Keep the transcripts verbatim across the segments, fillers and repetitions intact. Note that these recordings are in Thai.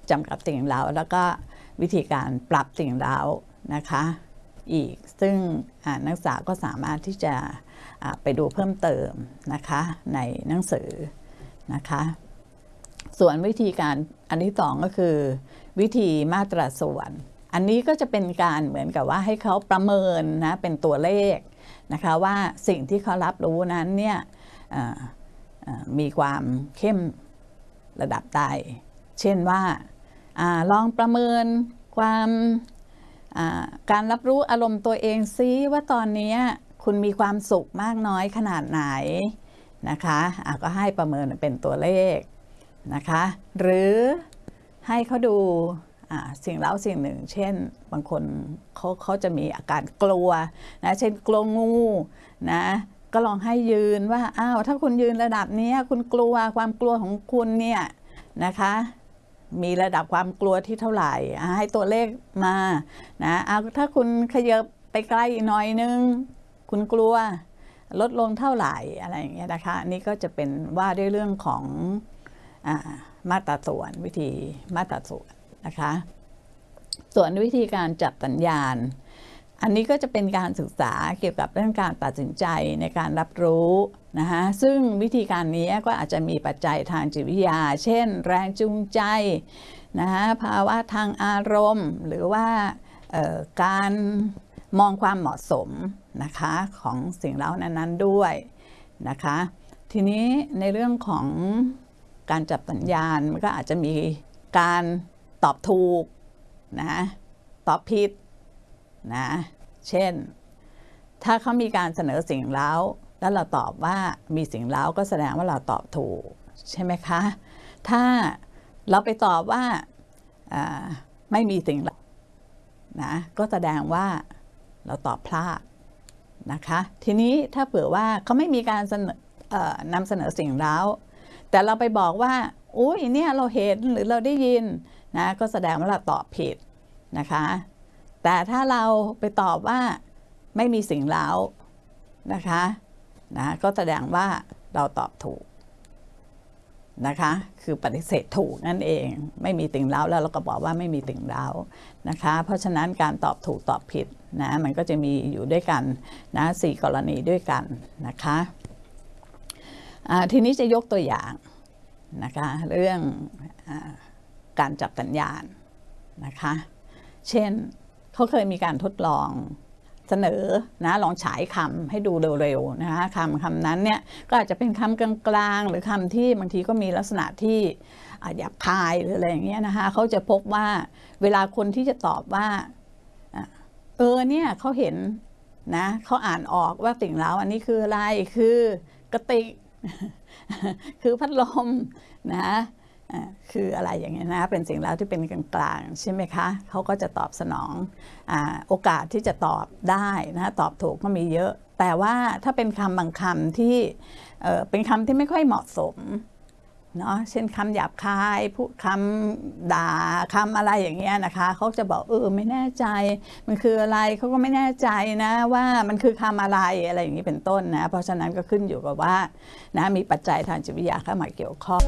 จำกัดสิ่งเร้าแล้วก็วิธีการปรับสิ่งเร้านะคะอีกซึ่งนักศึกษาก็สามารถที่จะไปดูเพิ่มเติมนะคะในหนังสือนะคะส่วนวิธีการอันที่สองก็คือวิธีมาตราส่วนอันนี้ก็จะเป็นการเหมือนกับว่าให้เขาประเมินนะเป็นตัวเลขนะคะว่าสิ่งที่เขารับรู้นั้นเนี่ยมีความเข้มระดับใดเช่นว่าอลองประเมินความการรับรู้อารมณ์ตัวเองซิว่าตอนนี้คุณมีความสุขมากน้อยขนาดไหนนะคะะก็ให้ประเมินเป็นตัวเลขนะคะหรือให้เขาดูสิ่งเร้าสิ่งหนึ่งเช่นบางคนเขาเขาจะมีอาการกลัวนะเช่นกลัวงูนะก็ลองให้ยืนว่าอ้าวถ้าคุณยืนระดับนี้คุณกลัวความกลัวของคุณเนี่ยนะคะมีระดับความกลัวที่เท่าไหร่ให้ตัวเลขมานะเอาถ้าคุณขยับไปใกล้อีกหน่อยนึงคุณกลัวลดลงเท่าไหร่อะไรอย่างเงี้ยนะคะนี่ก็จะเป็นว่าด้วยเรื่องของอ่ามาตราส่วนวิธีมาตราส่วนนะคะส่วนวิธีการจับสัญญาณอันนี้ก็จะเป็นการศึกษาเกี่ยวกับเรื่องการตัดสินใจในการรับรู้นะคะซึ่งวิธีการนี้ก็อาจจะมีปัจจัยทางจิตวิทยาเช่นแรงจูงใจนะคะภาวะทางอารมณ์หรือว่าการมองความเหมาะสมนะคะของสิ่งเร้านั้นๆด้วยนะคะทีนี้ในเรื่องของการจับสัญญาณมันก็อาจจะมีการตอบถูกนะตอบผิดนะเช่นถ้าเขามีการเสนอสิ่งเร้าแล้วเราตอบว่ามีสิ่งเร้าก็แสดงว่าเราตอบถูกใช่ไหมคะถ้าเราไปตอบว่าไม่มีสิ่งเร้านะก็แสดงว่าเราตอบพลาดนะคะทีนี้ถ้าเผื่อว่าเขาไม่มีการนำเสนอสิ่งเร้าแต่เราไปบอกว่าอุ้ยเนี่ยเราเห็นหรือเราได้ยินนะก็แสดงว่าเราตอบผิดนะคะแต่ถ้าเราไปตอบว่าไม่มีสิ่งเร้านะคะนะก็แสดงว่าเราตอบถูกนะคะคือปฏิเสธถูกนั่นเองไม่มีสิ่งเร้าแล้วเราก็บอกว่าไม่มีสิ่งเร้านะคะเพราะฉะนั้นการตอบถูกตอบผิดนะมันก็จะมีอยู่ด้วยกันนะสี่กรณีด้วยกันนะคะทีนี้จะยกตัวอย่างนะคะเรื่องอการจับสัญญาณนะคะเช่นเขาเคยมีการทดลองเสนอนะลองฉายคำให้ดูเร็วๆนะคะคำคำนั้นเนี่ยก็อาจจะเป็นคำกลางๆหรือคำที่บางทีก็มีลักษณะที่หยาบคายหรืออะไรอย่างเงี้ยนะคะเขาจะพบว่าเวลาคนที่จะตอบว่าเออเนี่ยเขาเห็นนะเขาอ่านออกว่าสิ่งเร้าอันนี้คืออะไรคือกระติกคือพัดลมนะคืออะไรอย่างเงี้ยนะเป็นสิ่งเร้าที่เป็นกลางๆใช่ไหมคะเขาก็จะตอบสนองอ่าโอกาสที่จะตอบได้นะตอบถูกก็มีเยอะแต่ว่าถ้าเป็นคำบางคำที่เอ่อเป็นคำที่ไม่ค่อยเหมาะสมเนาะเช่นคำหยาบคายพูดคำด่าคำอะไรอย่างเงี้ยนะคะเขาจะบอกเออไม่แน่ใจมันคืออะไรเขาก็ไม่แน่ใจนะว่ามันคือคำอะไรอะไรอย่างนี้เป็นต้นนะเพราะฉะนั้นก็ขึ้นอยู่กับว่านะมีปัจจัยทางจิตวิทยาเข้ามาเกี่ยวข้อง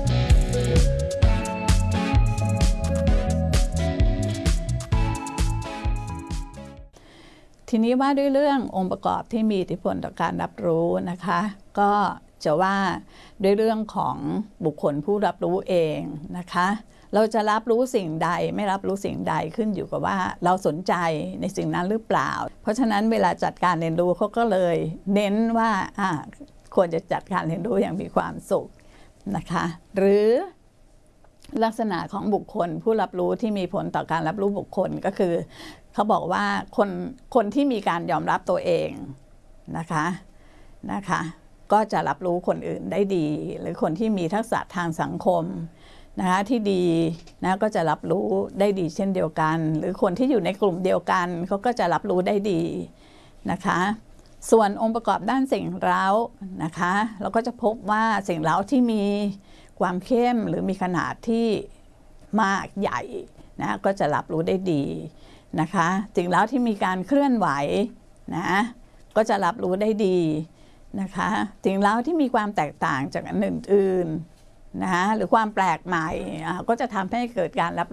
ทีนี้ว่าด้วยเรื่ององค์ประกอบที่มีอิทธิพลต่อการรับรู้นะคะก็จะว่าด้วยเรื่องของบุคคลผู้รับรู้เองนะคะเราจะรับรู้สิ่งใดไม่รับรู้สิ่งใดขึ้นอยู่กับว่าเราสนใจในสิ่งนั้นหรือเปล่าเพราะฉะนั้นเวลาจัดการเรียนรู้เขาก็เลยเน้นว่าอ่าควรจะจัดการเรียนรู้อย่างมีความสุขนะคะหรือลักษณะของบุคคลผู้รับรู้ที่มีผลต่อการรับรู้บุคคลก็คือเขาบอกว่าคนคนที่มีการยอมรับตัวเองนะคะนะคะก็จะรับรู้คนอื่นได้ดีหรือคนที่มีทักษะทางสังคมนะคะที่ดีนะก็จะรับรู้ได้ดีเช่นเดียวกันหรือคนที่อยู่ในกลุ่มเดียวกันเขาก็จะรับรู้ได้ดีนะคะส่วนองค์ประกอบด้านสิ่งเร้านะคะเราก็จะพบว่าสิ่งเร้าที่มีความเข้มหรือมีขนาดที่มากใหญ่นะก็จะรับรู้ได้ดีนะคะสิ่งเร้าที่มีการเคลื่อนไหวนะก็จะรับรู้ได้ดีนะคะสิ่งเร้าที่มีความแตกต่างจากอันอื่นๆนะคะหรือความแปลกใหม่ก็จะทำให้เกิดการรับ